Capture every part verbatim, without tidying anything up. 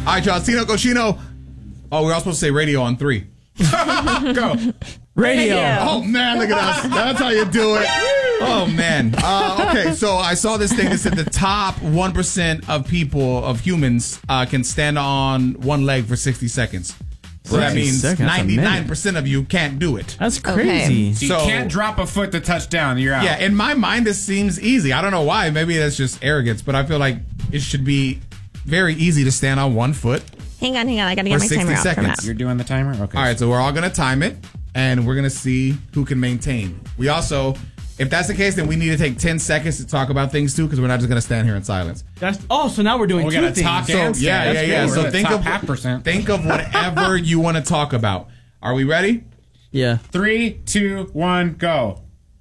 right, y'all. Tino Cochino. Oh, we're all supposed to say radio on three. Go. Radio. Oh, man, look at us. That's how you do it. Oh, man. Uh, okay, so I saw this thing that said the top one percent of people, of humans, uh, can stand on one leg for sixty seconds. So that means ninety-nine percent of you can't do it. That's crazy. Okay. So you So- can't drop a foot to touch down. You're out. Yeah, in my mind, this seems easy. I don't know why. Maybe that's just arrogance, but I feel like it should be very easy to stand on one foot. Hang on, hang on. I gotta get For my sixty timer out. for seconds. Matt. You're doing the timer? Okay. All right, so we're all going to time it, and we're going to see who can maintain. We also, if that's the case, then we need to take ten seconds to talk about things, too, because we're not just going to stand here in silence. That's oh, so now we're doing We two got to things. talk So, and yeah, yeah, stand. yeah. We're So the think top of, half percent. think of whatever you want to talk about. Are we ready? Yeah. Three, two, one, go.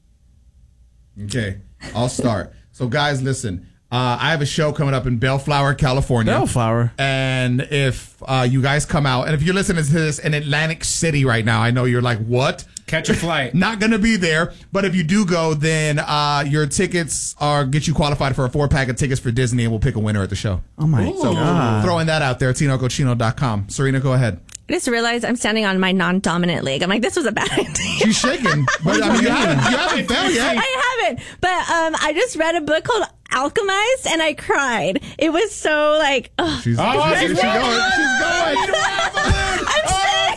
Okay, I'll start. So, guys, listen. Uh, I have a show coming up in Bellflower, California. Bellflower. And if uh, you guys come out, and if you're listening to this in Atlantic City right now, I know you're like, what? Catch a flight. Not going to be there. But if you do go, then uh, your tickets are get you qualified for a four pack of tickets for Disney, and we'll pick a winner at the show. Oh my So god. throwing that out there, Tino Cochino dot com. Serena, go ahead. I just realized I'm standing on my non-dominant leg. I'm like, this was a bad idea. She's shaking, but I mean, you haven't, you haven't fell yet. I haven't, but um, I just read a book called Alchemized, and I cried. It was so like, ugh. She's, Oh, she's, she's she's going. going. She's going. I'm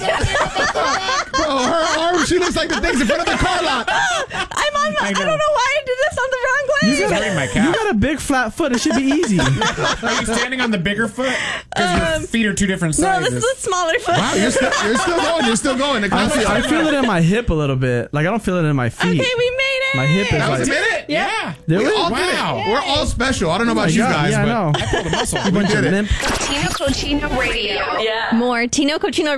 sick. Bro, her arm, she looks like the things in front of the car lot. I'm on. My, I, I know. don't know why I did this on the wrong leg. You carry my You calf. got a big flat foot. It should be easy. Are you standing on the bigger foot? Because your feet are two different no, sizes. this is a smaller foot. Wow, you're still, you're still going. You're still going. The I feel, I feel it in my hip a little bit. Like I don't feel it in my feet. Okay, we made it. My hip is That was a like. minute. Yeah. Did We we? all Wow. did it. We're all special. I don't know about Oh my you God, guys, yeah, but I know. I pulled a muscle. we Bunch did of it. limp. Tino Cochino Radio. More Tino Cochino